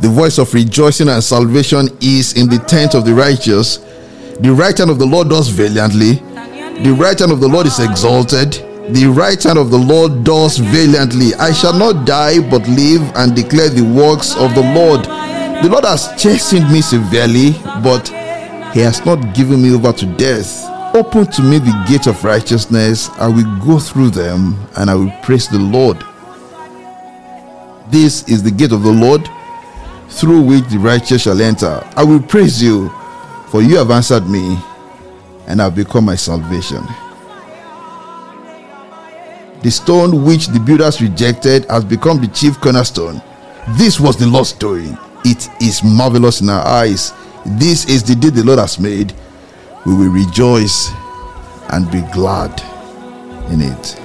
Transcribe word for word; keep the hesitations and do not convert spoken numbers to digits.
The voice of rejoicing and salvation is in the tent of the righteous. The right hand of the Lord does valiantly. The right hand of the Lord is exalted. The right hand of the Lord does valiantly. I shall not die but live and declare the works of the Lord. The Lord has chastened me severely, but he has not given me over to death. Open to me the gate of righteousness. I will go through them and I will praise the Lord. This is the gate of the Lord, through which the righteous shall enter. I will praise you, for you have answered me and have become my salvation. The stone which the builders rejected has become the chief cornerstone. This was the Lord's doing. It is marvelous in our eyes. This is the day the Lord has made. We will rejoice and be glad in it.